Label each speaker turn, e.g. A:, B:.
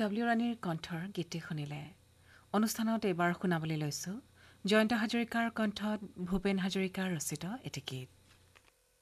A: W ৰাণীৰ কণ্ঠৰ গীতটি শুনিলে অনুষ্ঠানত এইবাৰ শুনাবলৈ লৈছোঁ জয়ন্ত হাজৰিকাৰ কণ্ঠত ভূপেন হাজৰিকাৰ ৰচিত এটি গীত